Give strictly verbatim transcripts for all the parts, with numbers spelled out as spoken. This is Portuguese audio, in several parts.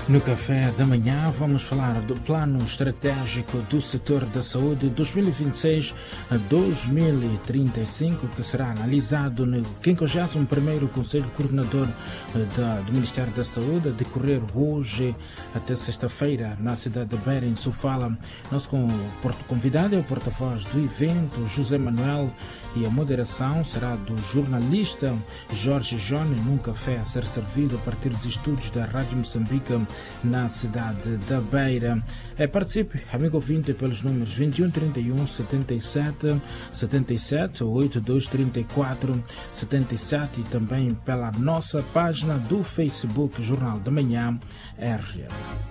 No café da manhã vamos falar do plano estratégico do setor da saúde dois mil e vinte e seis a dois mil e trinta e cinco, que será analisado no quinquagésimo primeiro Conselho Coordenador da, do Ministério da Saúde, a decorrer hoje até sexta-feira na cidade de Beira, em Sofala. Nosso convidado é o porta-voz do evento, José Manuel, e a moderação será do jornalista Jorge Jone, num café a ser servido a partir dos estúdios da Rádio Moçambique na cidade da Beira. É, participe, amigo ouvinte, pelos números vinte e um, trinta e um, setenta e sete, setenta e sete ou oitenta e dois, trinta e quatro, setenta e sete, e também pela nossa página do Facebook Jornal da Manhã R.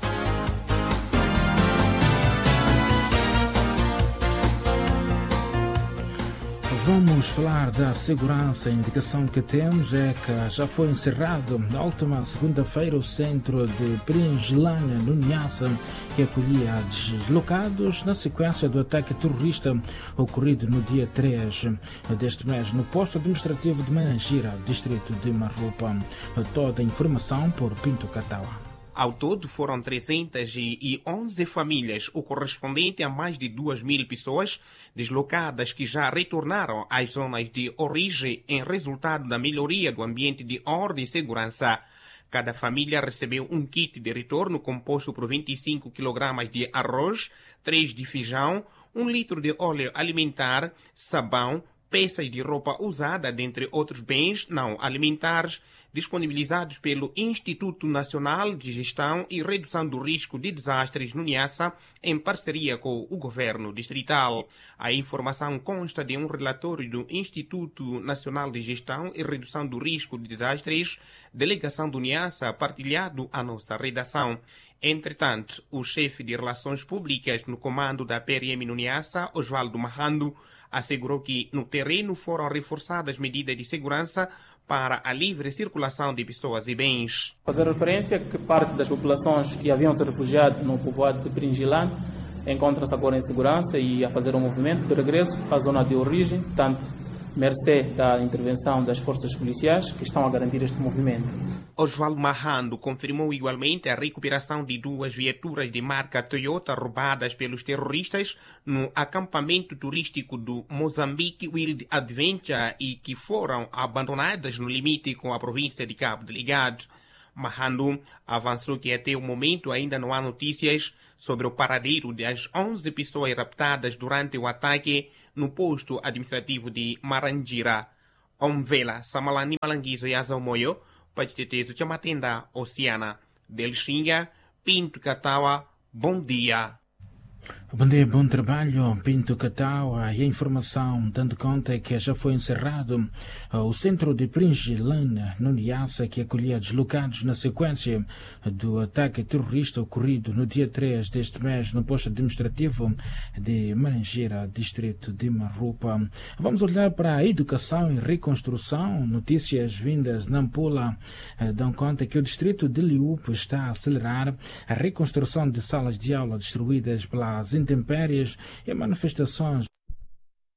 Vamos falar da segurança. A indicação que temos é que já foi encerrado na última segunda-feira o centro de Pringilânia, no Niassa, que acolhia deslocados na sequência do ataque terrorista ocorrido no dia três deste mês no posto administrativo de Manangira, distrito de Marrupa. Toda a informação por Pinto Catawa. Ao todo foram trezentas e onze famílias, o correspondente a mais de duas mil pessoas deslocadas que já retornaram às zonas de origem em resultado da melhoria do ambiente de ordem e segurança. Cada família recebeu um kit de retorno composto por vinte e cinco quilogramas de arroz, três de feijão, um litro de óleo alimentar, sabão, peças de roupa usada, dentre outros bens não alimentares, disponibilizados pelo Instituto Nacional de Gestão e Redução do Risco de Desastres no Niassa, em parceria com o governo distrital. A informação consta de um relatório do Instituto Nacional de Gestão e Redução do Risco de Desastres, delegação do Niassa, partilhado à nossa redação. Entretanto, o chefe de Relações Públicas no comando da P R M no Niassa, Osvaldo Mahando, assegurou que no terreno foram reforçadas medidas de segurança para a livre circulação de pessoas e bens. Fazer referência que parte das populações que haviam se refugiado no povoado de Pringilânia encontram-se agora em segurança e a fazer um movimento de regresso à zona de origem, tanto mercê da intervenção das forças policiais que estão a garantir este movimento. Osvaldo Mahando confirmou igualmente a recuperação de duas viaturas de marca Toyota roubadas pelos terroristas no acampamento turístico do Mozambique Wild Adventure e que foram abandonadas no limite com a província de Cabo Delgado. Mahando avançou que até o momento ainda não há notícias sobre o paradeiro das onze pessoas raptadas durante o ataque no posto administrativo de Marangira. Omvela, Samalani Malanguizo e Azamoyo, Pachitetezo Chamatenda, Oceana, Delxinga, Pinto Catawa, bom dia. Bom dia, bom trabalho, Pinto Catawa. E a informação dando conta é que já foi encerrado o centro de Pringilânia, no Niassa, que acolhia deslocados na sequência do ataque terrorista ocorrido no dia três deste mês no posto administrativo de Manangira, distrito de Marrupa. Vamos olhar para a educação e reconstrução. Notícias vindas na Nampula dão conta que o distrito de Liupe está a acelerar a reconstrução de salas de aula destruídas pelas intempéries e manifestações